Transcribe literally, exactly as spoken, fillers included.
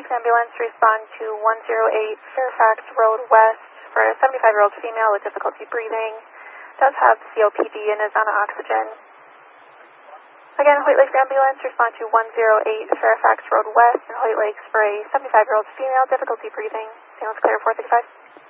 Lakes ambulance to respond to one zero eight Fairfax Road West for a seventy-five-year-old female with difficulty breathing. Does have C O P D and is on oxygen. Again, Hoyt Lakes ambulance, respond to one zero eight Fairfax Road West in Hoyt Lakes for a seventy-five-year-old female, difficulty breathing. Ambulance clear four six five.